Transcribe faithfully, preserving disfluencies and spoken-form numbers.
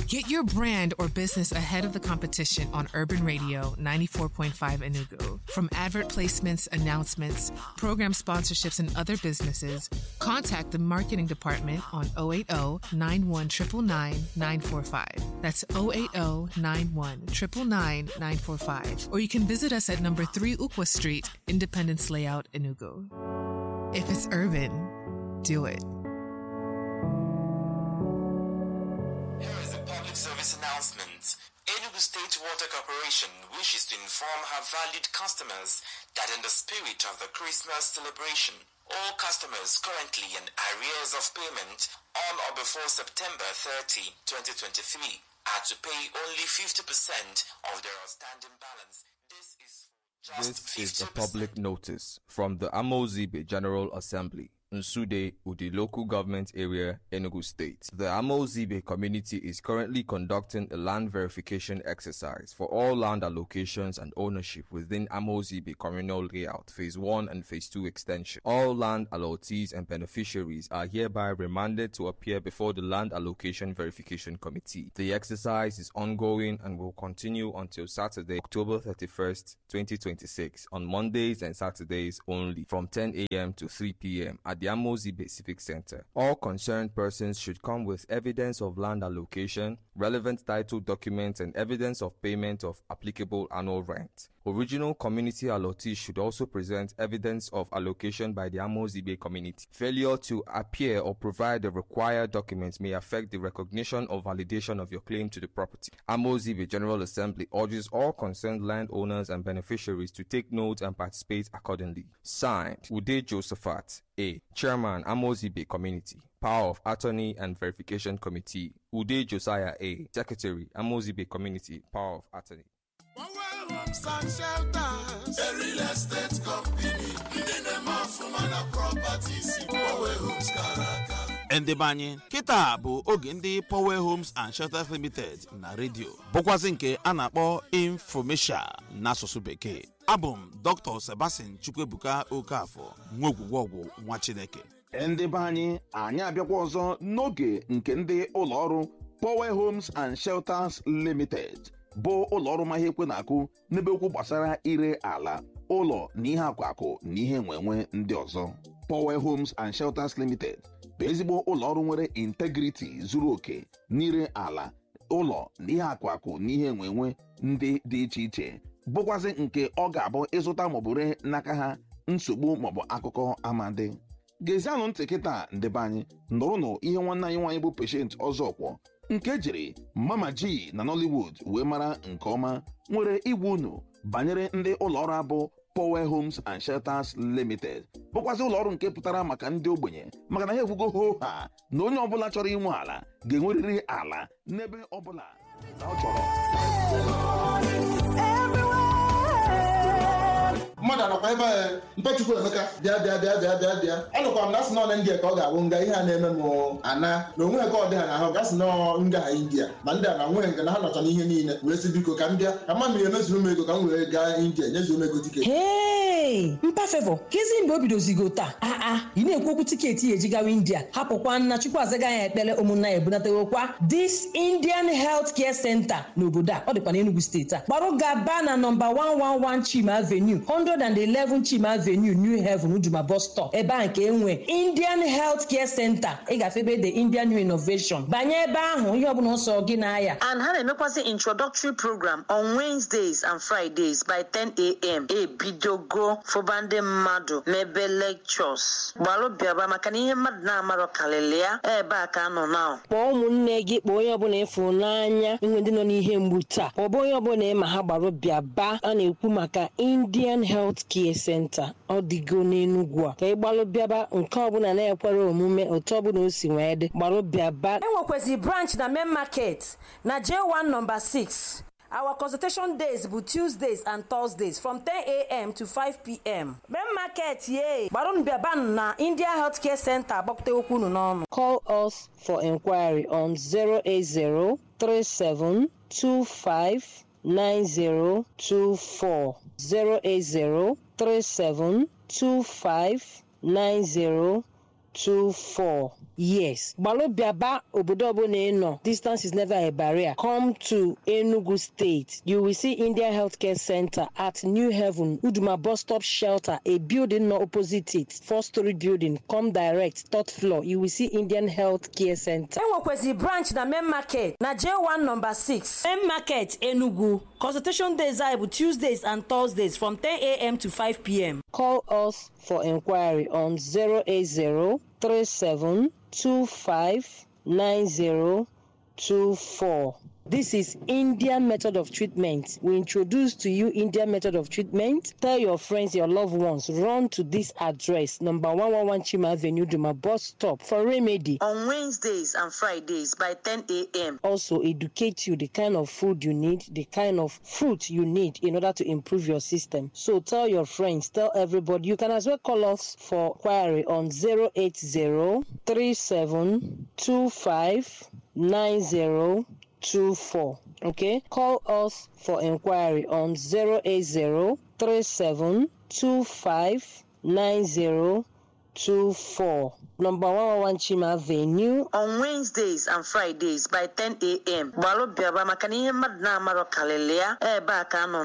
Get your brand or business ahead of the competition on Urban Radio ninety-four point five Enugu. From advert placements, announcements, program sponsorships, and other businesses, contact the marketing department on oh eight oh, nine one nine nine, nine four five. That's oh eight oh, nine one nine nine, nine four five. Or you can visit us at number three Ukwa Street, Independence Layout, Enugu. If it's urban, do it. Service announcement. Enugu State Water Corporation wishes to inform her valued customers that in the spirit of the Christmas celebration, all customers currently in arrears of payment on or before September thirtieth, twenty twenty-three are to pay only fifty percent of their outstanding balance. This is just This is a public notice from the Amozibe General Assembly, Nsude, Udi Local Government Area, Enugu State. The Amozibe community is currently conducting a land verification exercise for all land allocations and ownership within Amozibe Communal Layout Phase one and Phase two extension. All land allottees and beneficiaries are hereby remanded to appear before the Land Allocation Verification Committee. The exercise is ongoing and will continue until Saturday, October thirty-first, twenty twenty-six, on Mondays and Saturdays only, from ten a m to three p m at the Amozibe Civic Center. All concerned persons should come with evidence of land allocation, relevant title documents, and evidence of payment of applicable annual rent. Original community allottees should also present evidence of allocation by the Amozibe community. Failure to appear or provide the required documents may affect the recognition or validation of your claim to the property. Amozibe General Assembly urges all concerned landowners and beneficiaries to take note and participate accordingly. Signed, Ude Josephat, A. Chairman, Amozibe Community. Power of Attorney and Verification Committee, Ude Josiah A. Secretary, Amozibe Community. Power of Attorney. Homes and Shelters, a real estate company, in the name of Fumana Properties, Power Homes Karaka. Ndebanye, kita bụ oge ndị Power Homes and Shelters Limited na radio. Bụkwazị nke a na-akpọ Infomesia n'asụsụ bekee. Abụ m Doctor Sebastian Chukwuebuka Okafọ, nwogwugwogwu nwa Chineke. Ndebanye, anyị abịakwa ọzọ n'oge nke ndị ụlọ ọrụ Power Homes and Shelters Limited. Bụ ụlọ ọrụ ma ihe ekwe na-akụ n'ebe okwu gbasara ire ala, ụlọ na ihe akwakụ na ihe nwenwe ndị ọzọ. Power Homes and Shelters Limited bụ ezigbo ụlọ ọrụ nwere integrity zuru oke n'ire ala, ụlọ na ihe akwakụ na ihe nwenwe ndị dị iche iche, bụkwazị nke ọ ga-abụ ịzụta maọbụ ree n'aka ha nsogbu maọbụ akụkọ amadi. Gezianụ ntị kịta ndebanye nụrụnụ ihe nwanne anyị nwaanyị bụ Patient Ọzọkwọ nke jiri Mama G na Nollywood wee mara nke ọma nwere igwe unu banyere ndị ụlọọrụ abụ Power Homes and Shelters Limited, bụkwazị ụlọọrụ nke pụtara maka ndị ogbenye, maka na ha ekwugo ho ha na onye ọbụla chọrọ inwe ala ga-enwerịrị ala n'ebe ọbụla na ọ chọrọ. Mmadụ anọkwa ebe a Mpechukwu Emeka bịa bịa bịa bịa bịa bịa anọkwa m na asị nọ India ka ọ ga-abụ nga ihe a na-eme m ana na onwe ka ọ dị ha n'ahụ gasị nọ nga ha India ma ndị a na nwee nke na ha nọcha n'ihe niile wee sị biko ka m bịa ka mma mmiri emezuru m ego ka m wee gaa India nyezuo m ego tiketi. Hey, Mpa Favor, kezi mgbe o bidozigo taa a a ị na-ekwu okwu tiketi eji gawa India hapụkwa nna Chukwu azaga ya ekpere ụmụnna ya ebunatewokwa This Indian Health Care Center n'obodo a ọ dịkwa n'Enugu steeti a gbarụ gaba na nọmba one one one Chima Avenue one eleven Chima Avenue, New Haven, Ujuma Bus Stop. Ebe a nke enwe Indian Health Care Center. Ị gafebe the Indian New Innovation. Banye ebe ahụ ihe ọbụla nsọ gị n'aya. And ha na-emekwasị introductory program on Wednesdays and Fridays by ten a m E bidogo fọbande mmadụ mebe lectures. Gbalụ bịaba maka na ihe mmadụ na-amarọ kalịlị ya ebe a ka nọ now. Kpọọ ụmụnne gị, kpọọ onye ọbụla efu n'anya inwe ndị nọ n'ihe mgbu taa. Ọ bụ onye ọbụla ma ha gbarụ bịaba. A na-ekwu maka Indian Health Care Center ọ dịgo n'Enugu a ka ịgbalụ bịaba nke ọbụla na-ekwere omume otu ọbụla o si wee dị gbalụ bịaba. Enwekwezi branch na Main Market na J one number six. Our consultation days bụ Tuesdays and Thursdays from ten a m to five p m Main Market ye gbalụ bịaba na India Health Care Center gbapụta okwu unu n'ọnụ. Call us for inquiry on zero eight zero, three seven two five nine zero two four zero eight zero, three seven two five nine zero two four. Yes. Balobiaba Obodobo no. Distance is never a barrier. Come to Enugu State. You will see Indian Healthcare Center at New Heaven, Uduma Bus Stop Shelter, a building no opposite it. Four-story building. Come direct, third floor. You will see Indian Healthcare Center. Enwokwezi branch na main market na J one number six. Main market Enugu. Consultation days are Tuesdays and Thursdays from ten a.m. to five p.m. Call us for inquiry on zero eight zero three seven two five nine zero two four. This is Indian method of treatment. We introduce to you Indian method of treatment. Tell your friends, your loved ones, run to this address, number one one one Chima Avenue, Duma Bus Stop for remedy. On Wednesdays and Fridays by ten a.m. Also educate you the kind of food you need, the kind of fruit you need in order to improve your system. So tell your friends, tell everybody. You can as well call us for query on zero eight zero three seven two five nine zero two four. Okay, call us for inquiry on zero eight zero three seven two five nine zero two four. Number one one one Chima Avenue. On Wednesdays and Fridays by ten a.m. Balo biaba makani mad na maro kalelea e ba ka no